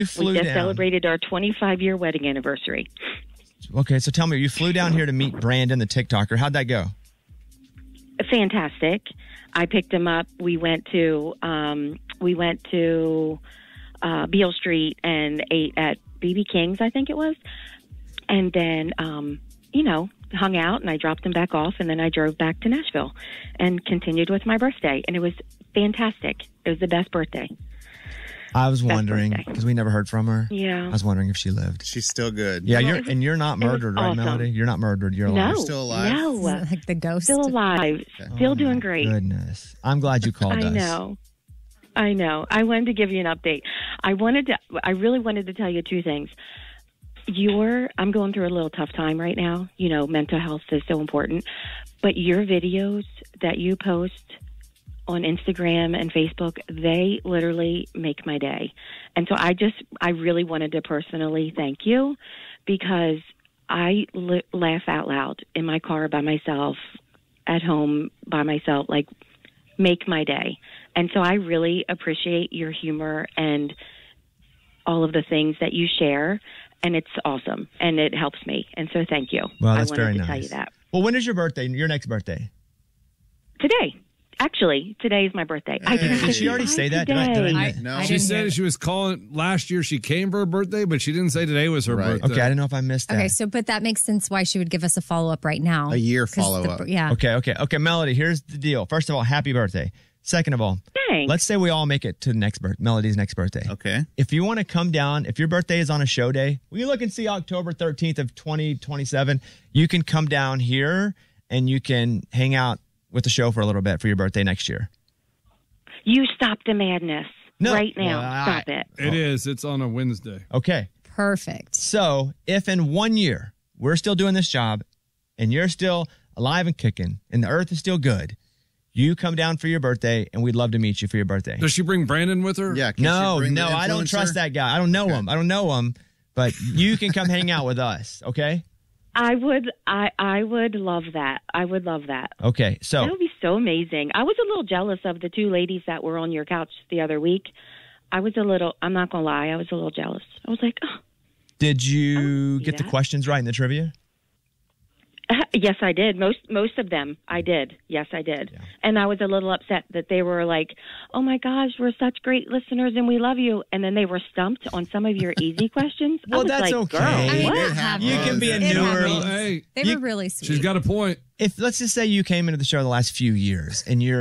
You flew We just down. celebrated our 25-year wedding anniversary. Okay, so tell me, you flew down here to meet Brandon, the TikToker. How'd that go? Fantastic. I picked him up. We went to Beale Street and ate at BB King's, I think it was. And then, hung out, and I dropped him back off, and then I drove back to Nashville and continued with my birthday. And it was fantastic. It was the best birthday. I was wondering, because we never heard from her. Yeah. I was wondering if she lived. She's still good. Yeah, you're not murdered, right, awesome. Melody? You're not murdered. You're alive. No, still alive? No. Like the ghost. Still alive. Still doing great. Goodness. I'm glad you called us. I know. I wanted to give you an update. I really wanted to tell you two things. I'm going through a little tough time right now. Mental health is so important. But your videos that you post on Instagram and Facebook, they literally make my day. And so I really wanted to personally thank you, because I laugh out loud in my car by myself, at home by myself, like make my day. And so I really appreciate your humor and all of the things that you share. And it's awesome, and it helps me. And so thank you. Well, that's I very wanted nice. to tell you that. Well, when is your birthday? Your next birthday? Today. Actually, today is my birthday. Did she already say that? No. She said she was calling last year. She came for her birthday, but she didn't say today was her birthday. Okay, I didn't know if I missed that. Okay, but that makes sense why she would give us a follow-up right now. A year 'Cause follow-up. Yeah. Okay, Melody, here's the deal. First of all, happy birthday. Second of all, Thanks. let's say we all make it to Melody's next birthday. Okay. If you want to come down, if your birthday is on a show day, we can look and see October 13th of 2027. You can come down here and you can hang out with the show for a little bit for your birthday next year. You stop the madness right now. Well, Stop it. It is. It's on a Wednesday. Okay. Perfect. So if in 1 year we're still doing this job and you're still alive and kicking and the earth is still good, you come down for your birthday and we'd love to meet you for your birthday. Does she bring Brandon with her? Yeah. No, I don't trust that guy. I don't know him. But you can come hang out with us, okay? I would love that. I would love that. Okay, so That would be so amazing. I was a little jealous of the two ladies that were on your couch the other week. I'm not going to lie, I was a little jealous. I was like, oh. Did you get the that. questions right in the trivia? Yes, I did. Most of them, I did. Yes, I did. Yeah. And I was a little upset that they were like, "Oh my gosh, we're such great listeners and we love you." And then they were stumped on some of your easy questions. I Well, was that's like, okay. Girl, what? It happens. You can be a It newer. happens. Hey, They were really sweet. she's got a point. If let's just say you came into the show the last few years and you're